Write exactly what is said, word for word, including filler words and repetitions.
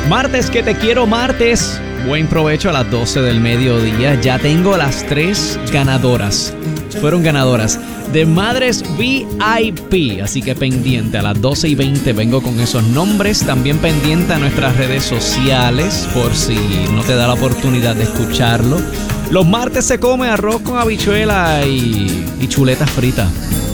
Martes que te quiero, martes. Buen provecho a las doce del mediodía. Ya tengo las tres ganadoras. Fueron ganadoras de Madres V I P. Así que pendiente, a las doce y veinte vengo con esos nombres. También pendiente a nuestras redes sociales, por si no te da la oportunidad de escucharlo. Los martes se come arroz con habichuela y, y chuletas fritas.